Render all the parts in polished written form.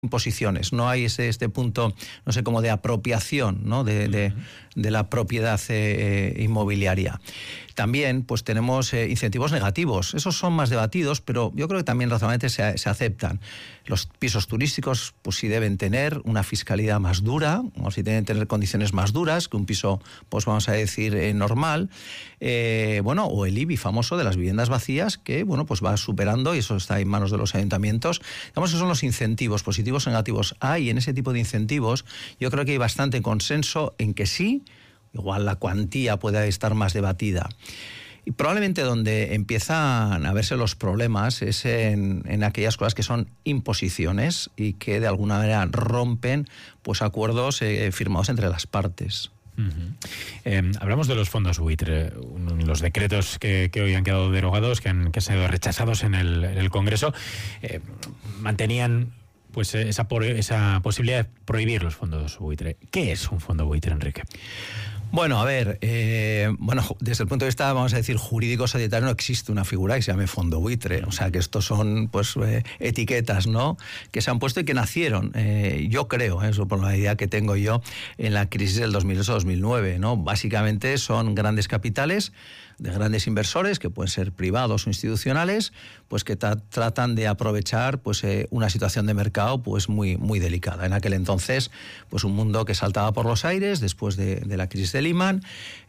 imposiciones, no hay este punto, no sé, como de apropiación, ¿no? de la propiedad inmobiliaria. También pues tenemos incentivos negativos, esos son más debatidos, pero yo creo que también razonablemente se aceptan. Los pisos turísticos pues sí deben tener una fiscalidad más dura, o si deben tener condiciones más duras que un piso, pues vamos a decir, normal. O el IBI famoso de las viviendas vacías, que bueno, pues va superando, y eso está en manos de los ayuntamientos. Digamos que son los incentivos positivos o negativos. Hay en ese tipo de incentivos, yo creo que hay bastante consenso en que sí. Igual la cuantía puede estar más debatida. Y probablemente donde empiezan a verse los problemas es en aquellas cosas que son imposiciones y que de alguna manera rompen pues acuerdos firmados entre las partes. Hablamos de los fondos buitre, los decretos que hoy han quedado derogados, que han sido rechazados en el Congreso, mantenían pues esa posibilidad de prohibir los fondos buitre. ¿Qué es un fondo buitre, Enrique? Bueno, a ver, desde el punto de vista, vamos a decir, jurídico societario, no existe una figura que se llame fondo buitre. O sea, que estos son pues etiquetas, ¿no?, que se han puesto y que nacieron, yo creo, eso por la idea que tengo yo, en la crisis del 2008-2009, ¿no? Básicamente son grandes capitales de grandes inversores, que pueden ser privados o institucionales, pues que tratan de aprovechar pues una situación de mercado pues muy, muy delicada. En aquel entonces, pues un mundo que saltaba por los aires después de la crisis de Lehman,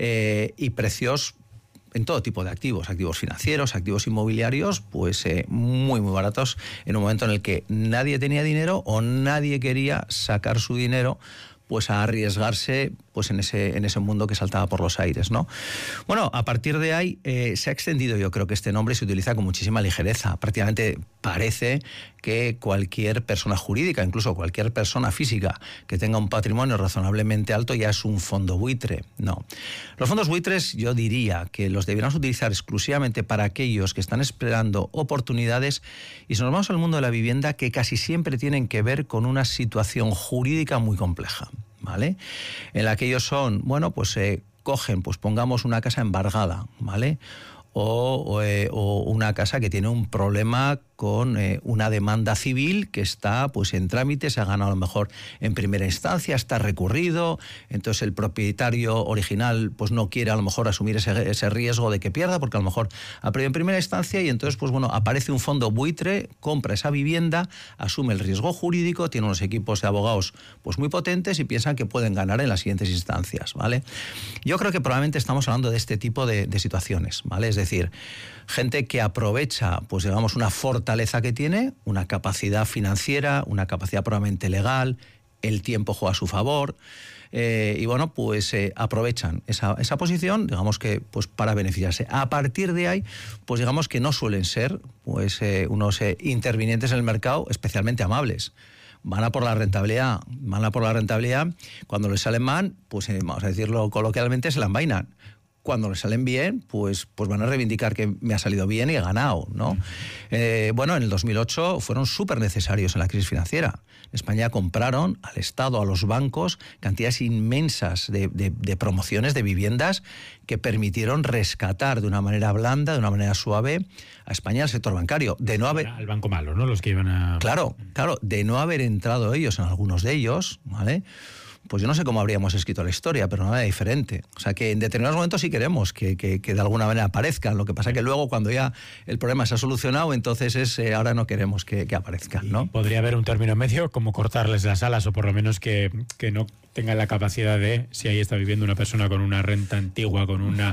y precios en todo tipo de activos financieros, activos inmobiliarios, pues muy, muy baratos, en un momento en el que nadie tenía dinero o nadie quería sacar su dinero pues a arriesgarse pues en ese mundo que saltaba por los aires, ¿no? Bueno, a partir de ahí se ha extendido, yo creo que este nombre se utiliza con muchísima ligereza. Prácticamente parece que cualquier persona jurídica, incluso cualquier persona física que tenga un patrimonio razonablemente alto ya es un fondo buitre. No. Los fondos buitres yo diría que los deberíamos utilizar exclusivamente para aquellos que están esperando oportunidades, y si nos vamos al mundo de la vivienda, que casi siempre tienen que ver con una situación jurídica muy compleja, ¿vale? En la que ellos son, bueno, pues cogen, pues pongamos una casa embargada, ¿vale? O una casa que tiene un problema con una demanda civil que está pues en trámite, se ha ganado a lo mejor en primera instancia, está recurrido, entonces el propietario original pues no quiere a lo mejor asumir ese riesgo de que pierda, porque a lo mejor ha perdido en primera instancia, y entonces pues bueno, aparece un fondo buitre, compra esa vivienda, asume el riesgo jurídico, tiene unos equipos de abogados pues muy potentes y piensan que pueden ganar en las siguientes instancias, ¿vale? Yo creo que probablemente estamos hablando de este tipo de situaciones, ¿vale? Es decir, gente que aprovecha, pues digamos, una fortaleza que tiene, una capacidad financiera, una capacidad probablemente legal, el tiempo juega a su favor, y bueno, pues aprovechan esa posición, digamos que pues para beneficiarse. A partir de ahí, pues digamos que no suelen ser pues unos intervinientes en el mercado especialmente amables. Van a por la rentabilidad, cuando les salen mal, pues vamos a decirlo coloquialmente, se la envainan. Cuando les salen bien, pues van a reivindicar que me ha salido bien y he ganado, ¿no? En el 2008 fueron súper necesarios en la crisis financiera. En España compraron al Estado, a los bancos, cantidades inmensas de promociones de viviendas que permitieron rescatar de una manera blanda, de una manera suave, a España al sector bancario. De no haber... Al banco malo, ¿no? Los que iban a... Claro, de no haber entrado ellos en algunos de ellos, ¿vale?, pues yo no sé cómo habríamos escrito la historia, pero nada diferente. O sea que en determinados momentos sí queremos que de alguna manera aparezcan. Lo que pasa es que luego, cuando ya el problema se ha solucionado, entonces ahora no queremos que aparezcan, ¿no? Podría haber un término medio, como cortarles las alas, o por lo menos que no tengan la capacidad de, si ahí está viviendo una persona con una renta antigua, con una...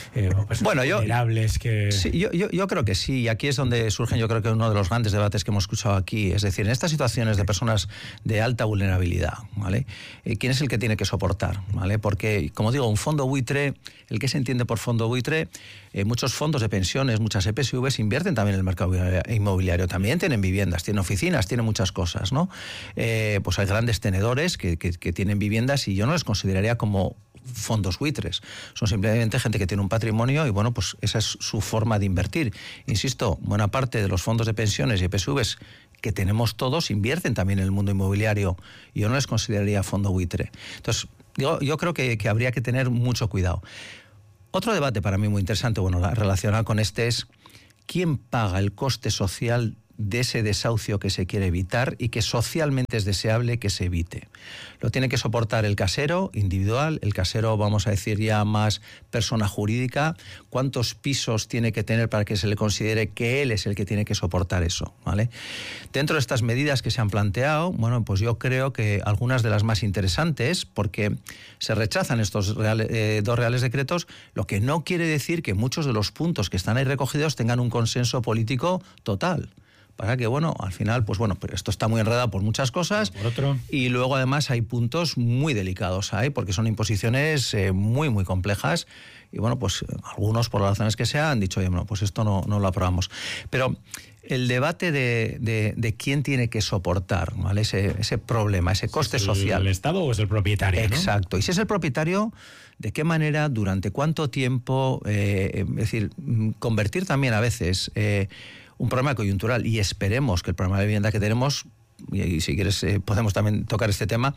vulnerables que... Sí, yo creo que sí, y aquí es donde surge, yo creo que uno de los grandes debates que hemos escuchado aquí. Es decir, en estas situaciones de personas de alta vulnerabilidad, ¿vale?, ¿quién es el que tiene que soportar? ¿Vale? Porque, como digo, un fondo buitre, el que se entiende por fondo buitre, muchos fondos de pensiones, muchas EPSVs invierten también en el mercado inmobiliario, también tienen viviendas, tienen oficinas, tienen muchas cosas, ¿no? Pues hay grandes tenedores que tienen viviendas, y yo no les consideraría como fondos buitres, son simplemente gente que tiene un patrimonio y bueno, pues esa es su forma de invertir. Insisto, buena parte de los fondos de pensiones y EPSVs que tenemos todos invierten también en el mundo inmobiliario, y yo no les consideraría fondo buitre. Entonces, yo creo que habría que tener mucho cuidado. Otro debate para mí muy interesante, relacionado con este, es ¿quién paga el coste social de ese desahucio que se quiere evitar y que socialmente es deseable que se evite. Lo tiene que soportar el casero individual, el casero, vamos a decir ya más persona jurídica, cuántos pisos tiene que tener para que se le considere que él es el que tiene que soportar eso, ¿vale? Dentro de estas medidas que se han planteado, bueno, pues yo creo que algunas de las más interesantes, porque se rechazan estos dos reales decretos, lo que no quiere decir que muchos de los puntos que están ahí recogidos tengan un consenso político total. Para que, bueno, al final, pues bueno, esto está muy enredado por muchas cosas. Por otro. Y luego, además, hay puntos muy delicados ahí, porque son imposiciones muy, muy complejas. Y bueno, pues algunos, por las razones que sea, han dicho, oye, bueno, pues esto no lo aprobamos. Pero el debate de quién tiene que soportar, ¿vale? ese problema, ese coste social. ¿El Estado o es el propietario? Exacto. ¿No? Y si es el propietario, ¿de qué manera, durante cuánto tiempo? Es decir, convertir también a veces un problema coyuntural, y esperemos que el problema de vivienda que tenemos, y si quieres podemos también tocar este tema,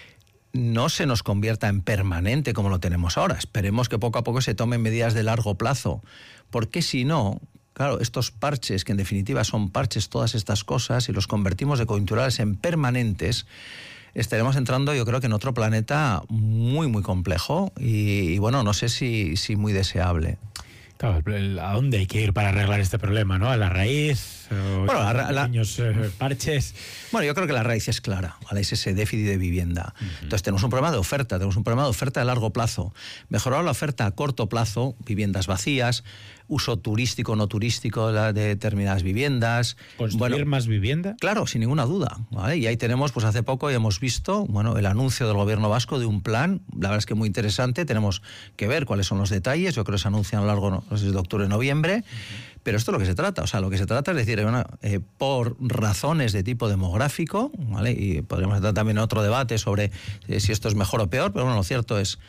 no se nos convierta en permanente como lo tenemos ahora. Esperemos que poco a poco se tomen medidas de largo plazo, porque si no, claro, estos parches, que en definitiva son parches todas estas cosas, si los convertimos de coyunturales en permanentes, estaremos entrando, yo creo que en otro planeta muy, muy complejo y bueno, no sé si muy deseable. Claro, ¿a dónde hay que ir para arreglar este problema, no? ¿A la raíz? Bueno, pequeños parches. Bueno, yo creo que la raíz es clara, ¿vale? Es ese déficit de vivienda. Entonces tenemos un problema de oferta, tenemos un problema de oferta de largo plazo. Mejorar la oferta a corto plazo, viviendas vacías, uso turístico, no turístico de determinadas viviendas. ¿Construir más vivienda? Claro, sin ninguna duda, ¿vale? Y ahí tenemos, pues hace poco ya hemos visto, bueno, el anuncio del gobierno vasco de un plan, la verdad es que muy interesante, tenemos que ver cuáles son los detalles, yo creo que se anuncian a lo largo, no sé, de octubre, noviembre, pero esto es lo que se trata, o sea, lo que se trata es decir, bueno, por razones de tipo demográfico, ¿vale? Y podríamos entrar también en otro debate sobre si esto es mejor o peor, pero bueno, lo cierto es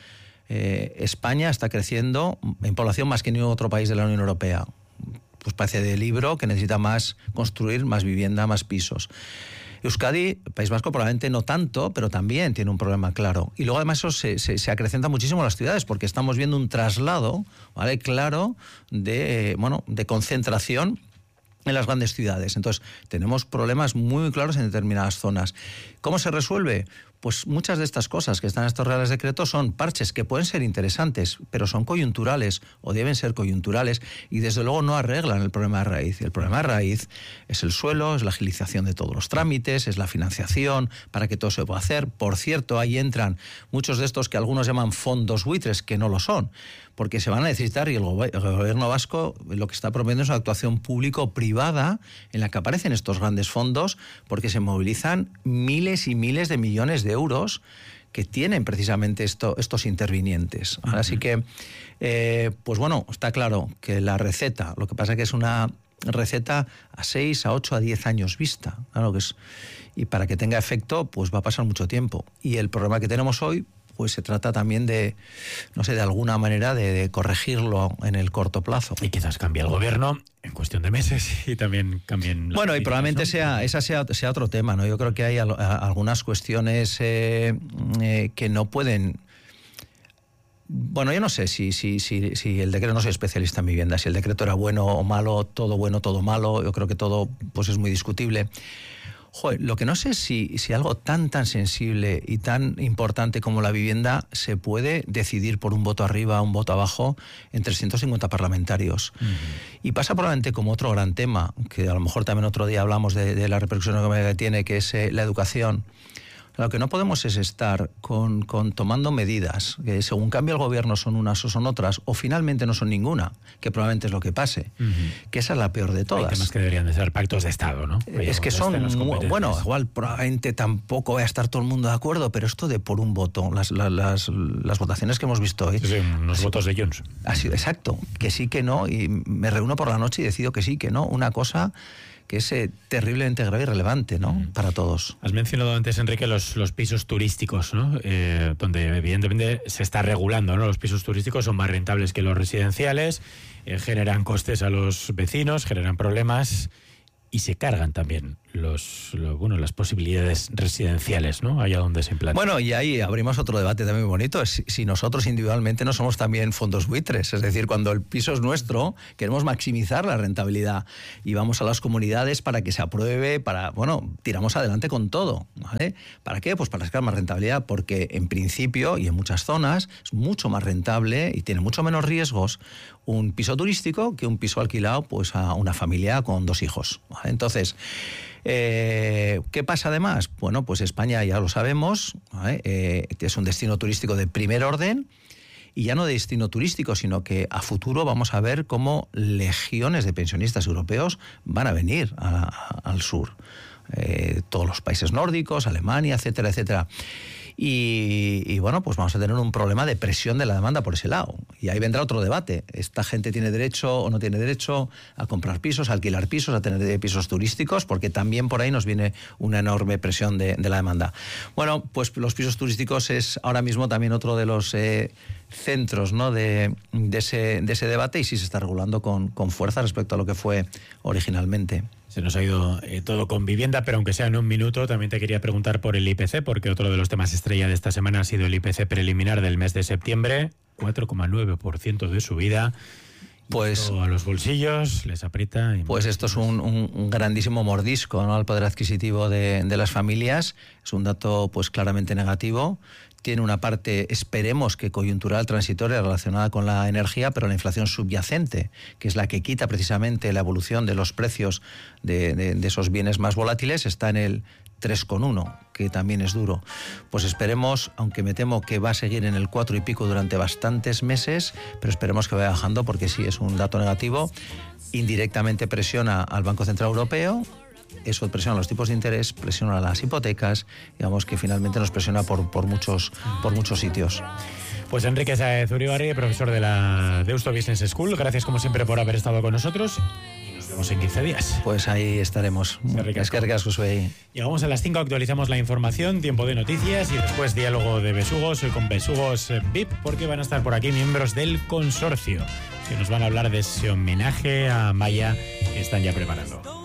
España está creciendo en población más que ningún otro país de la Unión Europea. Pues parece de libro que necesita más construir, más vivienda, más pisos. Euskadi, País Vasco, probablemente no tanto, pero también tiene un problema claro. Y luego además eso se acrecenta muchísimo en las ciudades, porque estamos viendo un traslado, ¿vale? Claro de concentración en las grandes ciudades. Entonces, tenemos problemas muy claros en determinadas zonas. ¿Cómo se resuelve? Pues muchas de estas cosas que están en estos reales decretos son parches que pueden ser interesantes, pero son coyunturales o deben ser coyunturales y desde luego no arreglan el problema de raíz. Y el problema de raíz es el suelo, es la agilización de todos los trámites, es la financiación para que todo se pueda hacer. Por cierto, ahí entran muchos de estos que algunos llaman fondos buitres, que no lo son, porque se van a necesitar, y el gobierno vasco lo que está proponiendo es una actuación público-privada en la que aparecen estos grandes fondos, porque se movilizan miles y miles de millones de euros que tienen precisamente estos intervinientes. Así que, pues bueno, está claro que la receta, lo que pasa es que es una receta a 6, a 8, a 10 años vista, claro que es, y para que tenga efecto, pues va a pasar mucho tiempo. Y el problema que tenemos hoy, pues se trata también de, no sé, de alguna manera de corregirlo en el corto plazo. Y quizás cambie el gobierno en cuestión de meses y también cambien... Bueno, y probablemente sea otro tema, ¿no? Yo creo que hay algunas cuestiones que no pueden... Bueno, yo no sé si el decreto, no soy especialista en vivienda, si el decreto era bueno o malo, todo malo, yo creo que todo pues es muy discutible. Joder, lo que no sé es si algo tan sensible y tan importante como la vivienda se puede decidir por un voto arriba, un voto abajo en 350 parlamentarios. Y pasa probablemente como otro gran tema, que a lo mejor también otro día hablamos de la repercusión económica que tiene, que es la educación. Lo que no podemos es estar tomando medidas que según cambia el gobierno son unas o son otras, o finalmente no son ninguna, que probablemente es lo que pase, que esa es la peor de todas. Hay temas que deberían de ser pactos de Estado, ¿no? Es que son, bueno, igual probablemente tampoco va a estar todo el mundo de acuerdo, pero esto de por un voto, las votaciones que hemos visto hoy... Sí, unos votos de Junts. Exacto, que sí, que no, y me reúno por la noche y decido que sí, que no, una cosa... que es terriblemente grave y relevante, ¿no? Para todos. Has mencionado antes, Enrique, los pisos turísticos, ¿no? Donde evidentemente se está regulando, ¿no? Los pisos turísticos son más rentables que los residenciales, generan costes a los vecinos, generan problemas y se cargan también las posibilidades residenciales, ¿no? Allá donde se implanta. Bueno, y ahí abrimos otro debate también muy bonito. Si nosotros individualmente no somos también fondos buitres, es decir, cuando el piso es nuestro, queremos maximizar la rentabilidad y vamos a las comunidades para que se apruebe, tiramos adelante con todo, ¿vale? ¿Para qué? Pues para sacar más rentabilidad, porque en principio y en muchas zonas es mucho más rentable y tiene mucho menos riesgos un piso turístico que un piso alquilado pues a una familia con 2 hijos, ¿vale? Entonces, ¿qué pasa además? Bueno, pues España ya lo sabemos, ¿vale? Es un destino turístico de primer orden y ya no de destino turístico, sino que a futuro vamos a ver cómo legiones de pensionistas europeos van a venir al sur. Todos los países nórdicos, Alemania, etcétera, etcétera. Y bueno, pues vamos a tener un problema de presión de la demanda por ese lado. Y ahí vendrá otro debate. ¿Esta gente tiene derecho o no tiene derecho a comprar pisos, a alquilar pisos, a tener pisos turísticos? Porque también por ahí nos viene una enorme presión de la demanda. Bueno, pues los pisos turísticos es ahora mismo también otro de los centros, ¿no?, de ese debate, y sí se está regulando con fuerza respecto a lo que fue originalmente. Se nos ha ido todo con vivienda, pero aunque sea en un minuto, también te quería preguntar por el IPC, porque otro de los temas estrella de esta semana ha sido el IPC preliminar del mes de septiembre, 4,9% de subida. Pues a los bolsillos les aprieta. Pues esto es un grandísimo mordisco, ¿no?, al poder adquisitivo de las familias. Es un dato pues claramente negativo. Tiene una parte, esperemos que coyuntural, transitoria, relacionada con la energía, pero la inflación subyacente, que es la que quita precisamente la evolución de los precios de esos bienes más volátiles, está en el 3,1, que también es duro. Pues esperemos, aunque me temo que va a seguir en el 4 y pico durante bastantes meses, pero esperemos que vaya bajando, porque sí es un dato negativo. Indirectamente presiona al Banco Central Europeo. Eso presiona los tipos de interés, presiona las hipotecas, digamos que finalmente nos presiona por muchos sitios. Pues Enrique Sáez Uribarri, profesor de la Deusto Business School, gracias como siempre por haber estado con nosotros y nos vemos en 15 días. Pues ahí estaremos. Es que ricasco soy ahí. Llegamos a las 5, actualizamos la información, tiempo de noticias y después diálogo de besugos, hoy con besugos VIP, porque van a estar por aquí miembros del consorcio que nos van a hablar de ese homenaje a Maya que están ya preparando.